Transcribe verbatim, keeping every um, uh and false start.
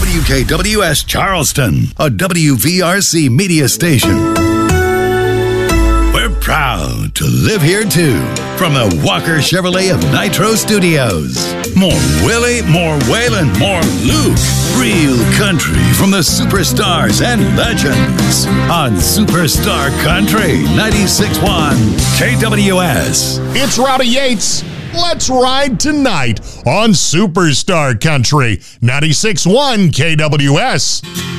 W K W S Charleston, a W V R C media station. We're proud to live here too. From the Walker Chevrolet of Nitro Studios. More Willie, more Waylon, more Luke. Real country from the superstars and legends on Superstar Country ninety-six point one K W S. It's Rowdy Yates. Let's ride tonight on Superstar Country ninety-six point one K W S.